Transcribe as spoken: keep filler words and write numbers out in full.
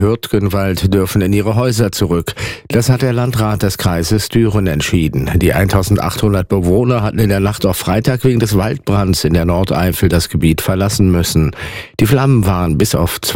Hürtgenwald dürfen in ihre Häuser zurück. Das hat der Landrat des Kreises Düren entschieden. Die eintausendachthundert Bewohner hatten in der Nacht auf Freitag wegen des Waldbrands in der Nordeifel das Gebiet verlassen müssen. Die Flammen waren bis auf